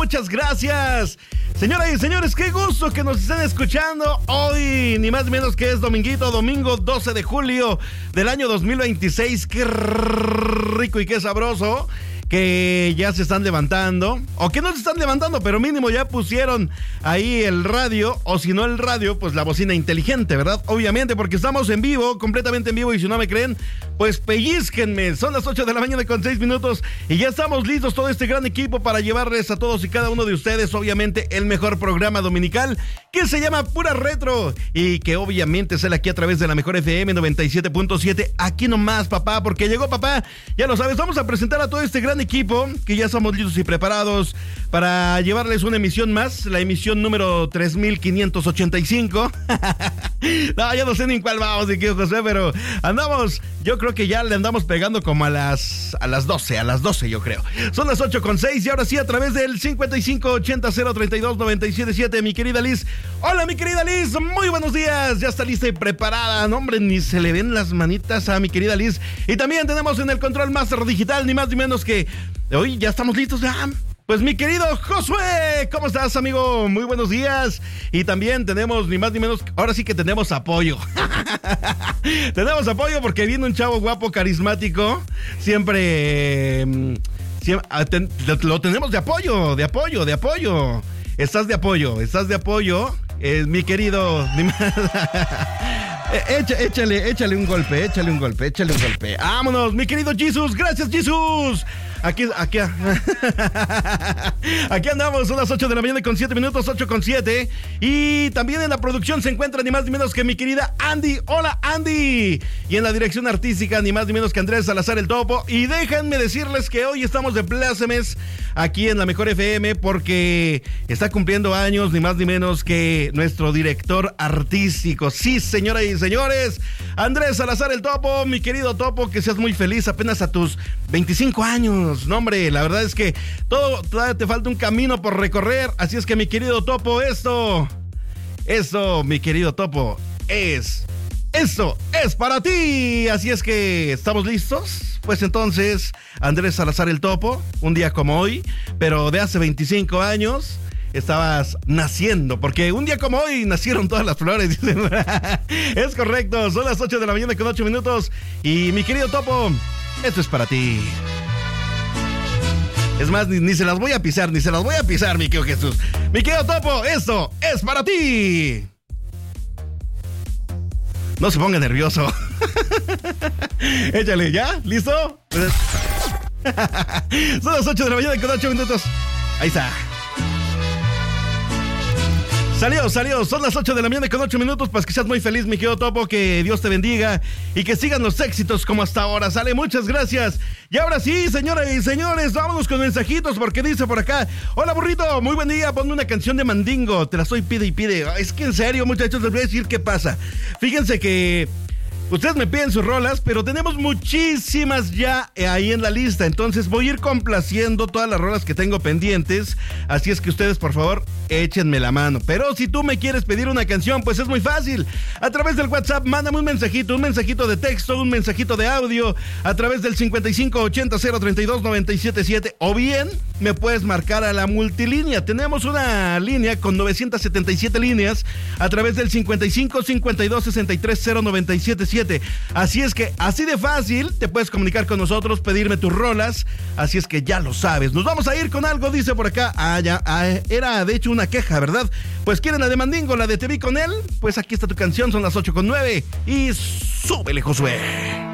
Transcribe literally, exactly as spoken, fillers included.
muchas gracias. Señoras y señores, qué gusto que nos estén escuchando hoy, ni más ni menos que es dominguito, domingo doce de julio del año dos mil veintiséis. Qué rico y qué sabroso que ya se están levantando, o que no se están levantando, pero mínimo ya pusieron ahí el radio, o si no el radio, pues la bocina inteligente, ¿verdad? Obviamente, porque estamos en vivo, completamente en vivo, y si no me creen, pues pellizquenme. Son las ocho de la mañana con seis minutos, y ya estamos listos, todo este gran equipo, para llevarles a todos y cada uno de ustedes, obviamente, el mejor programa dominical, que se llama Pura Retro, y que obviamente sale aquí a través de la mejor F M noventa y siete punto siete, aquí nomás, papá, porque llegó papá, ya lo sabes. Vamos a presentar a todo este gran equipo, que ya estamos listos y preparados para llevarles una emisión más, la emisión número tres mil quinientos ochenta y cinco. No, ya no sé ni en cuál vamos, mi querido José, pero andamos, yo creo que ya le andamos pegando como a las a las doce, a las doce yo creo. Son las ocho con seis y ahora sí a través del cincuenta y cinco ochenta cero treinta y dos noventa y siete siete, mi querida Liz. Hola, mi querida Liz, muy buenos días, ya está lista y preparada. No, hombre, ni se le ven las manitas a mi querida Liz. Y también tenemos en el control master digital, ni más ni menos que hoy ya estamos listos ya. Pues mi querido Josué, ¿cómo estás, amigo? Muy buenos días. Y también tenemos ni más ni menos, ahora sí que tenemos apoyo. Tenemos apoyo porque viene un chavo guapo, carismático. Siempre, siempre ten, lo tenemos de apoyo, de apoyo, de apoyo. Estás de apoyo, estás de apoyo. Eh, mi querido... Echa, échale, échale un golpe, échale un golpe, échale un golpe. ¡Vámonos, mi querido Jesus! ¡Gracias, Jesus! Aquí, aquí, aquí andamos, son las ocho de la mañana con siete minutos, ocho con siete. Y también en la producción se encuentra ni más ni menos que mi querida Andy. ¡Hola, Andy! Y en la dirección artística ni más ni menos que Andrés Salazar el Topo. Y déjenme decirles que hoy estamos de plácemes aquí en la Mejor F M porque está cumpliendo años ni más ni menos que nuestro director artístico. Sí, señoras y señores, Andrés Salazar el Topo, mi querido Topo, que seas muy feliz apenas a tus veinticinco años. No, hombre, la verdad es que todo, todavía te falta un camino por recorrer, así es que mi querido Topo, esto, esto, mi querido Topo, es, esto es para ti, así es que, ¿estamos listos? Pues entonces, Andrés Salazar el Topo, un día como hoy, pero de hace veinticinco años, estabas naciendo, porque un día como hoy nacieron todas las flores, dicen. Es correcto, son las ocho de la mañana con ocho minutos, y mi querido Topo, esto es para ti. Es más, ni, ni se las voy a pisar, ni se las voy a pisar, mi querido Jesús. Mi querido Topo, esto es para ti. No se ponga nervioso. Échale, ¿ya? ¿Listo? Son las ocho de la mañana con ocho minutos. Ahí está. Salió, salió, son las ocho de la mañana con ocho minutos, pues que seas muy feliz, mi querido Topo, que Dios te bendiga y que sigan los éxitos como hasta ahora. Sale, muchas gracias. Y ahora sí, señoras y señores, vámonos con mensajitos, porque dice por acá: hola, burrito, muy buen día, ponme una canción de Mandingo, te la estoy pide y pide. Es que en serio, muchachos, les voy a decir qué pasa. Fíjense que ustedes me piden sus rolas, pero tenemos muchísimas ya ahí en la lista. Entonces voy a ir complaciendo todas las rolas que tengo pendientes. Así es que ustedes, por favor, échenme la mano. Pero si tú me quieres pedir una canción, pues es muy fácil. A través del WhatsApp, mándame un mensajito, un mensajito de texto, un mensajito de audio, a través del cincuenta y cinco ochenta cero treinta y dos noventa y siete siete. O bien, me puedes marcar a la multilínea. Tenemos una línea con novecientas setenta y siete líneas a través del cincuenta y cinco cincuenta y dos sesenta y tres cero noventa y siete siete. Así es que, así de fácil, te puedes comunicar con nosotros, pedirme tus rolas. Así es que ya lo sabes. Nos vamos a ir con algo, dice por acá. Ah, ya, ah, era de hecho una queja, ¿verdad? Pues quieren la de Mandingo, la de Te vi con él. Pues aquí está tu canción, son las ocho con nueve. Y súbele, Josué.